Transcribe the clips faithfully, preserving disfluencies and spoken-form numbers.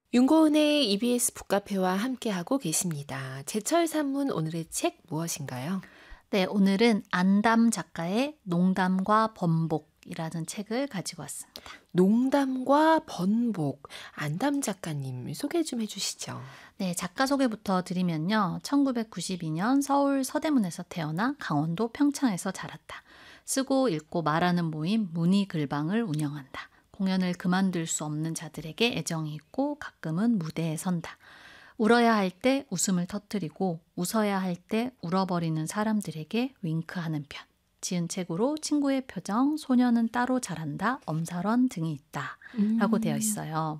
윤고은의 이비에스 북카페와 함께하고 계십니다. 제철 산문 오늘의 책 무엇인가요? 네, 오늘은 안담 작가의 농담과 번복이라는 책을 가지고 왔습니다. 농담과 번복, 안담 작가님 소개 좀 해주시죠. 네, 작가 소개부터 드리면요. 천구백구십이 년 서울 서대문에서 태어나 강원도 평창에서 자랐다. 쓰고 읽고 말하는 모임 문의글방을 운영한다. 공연을 그만둘 수 없는 자들에게 애정이 있고 가끔은 무대에 선다. 울어야 할 때 웃음을 터뜨리고 웃어야 할 때 울어버리는 사람들에게 윙크하는 편. 지은 책으로 친구의 표정, 소녀는 따로 자란다, 엄살원 등이 있다 라고 음. 되어 있어요.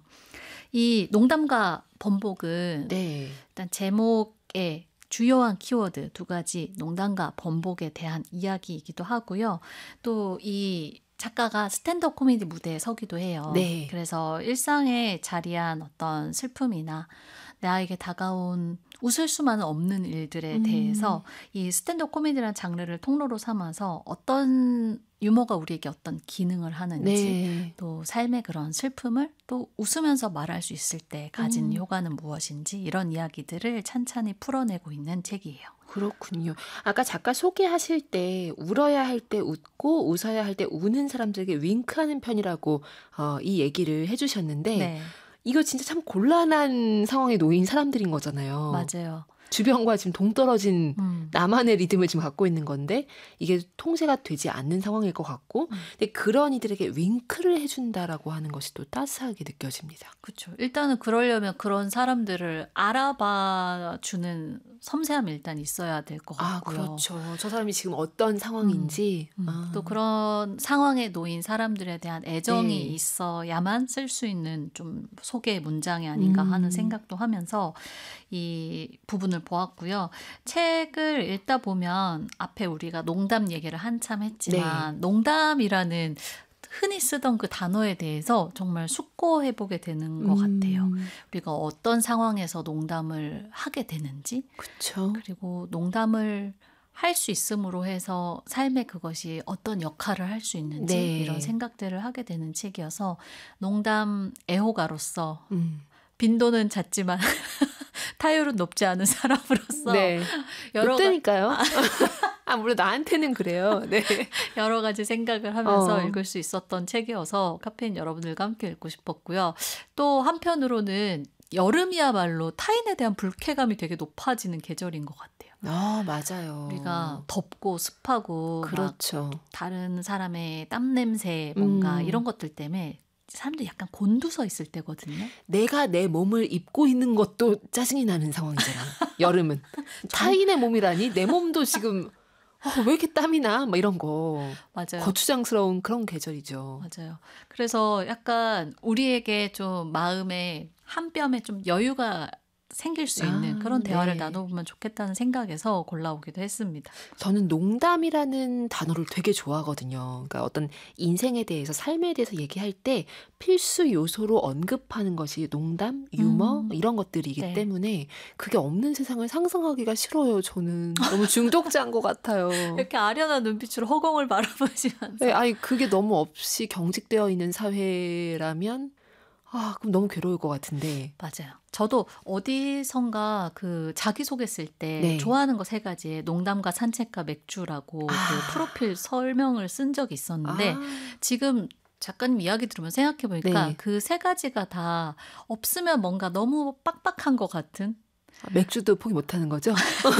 이 농담과 번복은 네. 일단 제목에 주요한 키워드 두 가지, 농담과 번복에 대한 이야기이기도 하고요. 또 이 작가가 스탠드업 코미디 무대에 서기도 해요. 네. 그래서 일상에 자리한 어떤 슬픔이나 나에게 다가온 웃을 수만은 없는 일들에 음. 대해서 이 스탠드업 코미디라는 장르를 통로로 삼아서 어떤 유머가 우리에게 어떤 기능을 하는지, 네. 또 삶의 그런 슬픔을 또 웃으면서 말할 수 있을 때 가진 음. 효과는 무엇인지, 이런 이야기들을 찬찬히 풀어내고 있는 책이에요. 그렇군요. 아까 작가 소개하실 때 울어야 할 때 웃고 웃어야 할 때 우는 사람들에게 윙크하는 편이라고 어, 이 얘기를 해주셨는데 네, 이거 진짜 참 곤란한 상황에 놓인 사람들인 거잖아요. 맞아요. 주변과 지금 동떨어진 음. 나만의 리듬을 지금 갖고 있는 건데 이게 통제가 되지 않는 상황일 것 같고 음. 근데 그런 이들에게 윙크를 해준다라고 하는 것이 또 따스하게 느껴집니다. 그렇죠. 일단은 그러려면 그런 사람들을 알아봐 주는 섬세함이 일단 있어야 될 것 아, 같고요. 그렇죠. 저 사람이 지금 어떤 상황인지. 음, 아. 또 그런 상황에 놓인 사람들에 대한 애정이 네. 있어야만 쓸 수 있는 좀 소개 문장이 아닌가 음. 하는 생각도 하면서 이 부분을 보았고요. 책을 읽다 보면 앞에 우리가 농담 얘기를 한참 했지만 네. 농담이라는 흔히 쓰던 그 단어에 대해서 정말 숙고해보게 되는 것 같아요. 음. 우리가 어떤 상황에서 농담을 하게 되는지, 그렇죠. 그리고 농담을 할 수 있음으로 해서 삶에 그것이 어떤 역할을 할 수 있는지, 네. 이런 생각들을 하게 되는 책이어서 농담 애호가로서 음. 빈도는 잦지만 타율은 높지 않은 사람으로서 네. 여러, 가, 높다니까요. 아, 물론 나한테는 그래요. 네. 여러 가지 생각을 하면서 어. 읽을 수 있었던 책이어서 카페인 여러분들과 함께 읽고 싶었고요. 또 한편으로는 여름이야말로 타인에 대한 불쾌감이 되게 높아지는 계절인 것 같아요. 아, 맞아요. 우리가 덥고 습하고 막 그렇죠. 다른 사람의 땀 냄새 뭔가 음. 이런 것들 때문에 사람들이 약간 곤두서 있을 때거든요. 내가 내 몸을 입고 있는 것도 짜증이 나는 상황이잖아. 여름은. 타인의 몸이라니 내 몸도 지금 어, 왜 이렇게 땀이 나? 막 이런 거. 맞아요. 거추장스러운 그런 계절이죠. 맞아요. 그래서 약간 우리에게 좀 마음에 한 뼘에 좀 여유가 생길 수 있는 아, 그런 대화를 네. 나눠보면 좋겠다는 생각에서 골라오기도 했습니다. 저는 농담이라는 단어를 되게 좋아하거든요. 그러니까 어떤 인생에 대해서, 삶에 대해서 얘기할 때 필수 요소로 언급하는 것이 농담, 유머 음. 이런 것들이기 네. 때문에 그게 없는 세상을 상상하기가 싫어요. 저는 너무 중독자인 것 같아요. 이렇게 아련한 눈빛으로 허공을 바라보시면서 네, 아니 그게 너무 없이 경직되어 있는 사회라면 아, 그럼 너무 괴로울 것 같은데. 맞아요. 저도 어디선가 그 자기소개 쓸 때 네. 좋아하는 거 세 가지에 농담과 산책과 맥주라고 아. 그 프로필 설명을 쓴 적이 있었는데 아, 지금 작가님 이야기 들으면 생각해보니까 네. 그 세 가지가 다 없으면 뭔가 너무 빡빡한 것 같은, 맥주도 포기 못하는 거죠?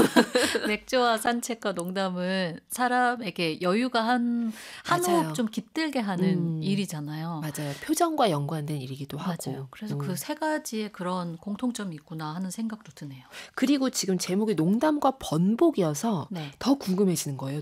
맥주와 산책과 농담은 사람에게 여유가 한, 한 맞아요. 호흡 좀 깃들게 하는 음. 일이잖아요. 맞아요. 표정과 연관된 일이기도 하고. 맞아요. 그래서 음. 그 세 가지의 그런 공통점이 있구나 하는 생각도 드네요. 그리고 지금 제목이 농담과 번복이어서 네. 더 궁금해지는 거예요.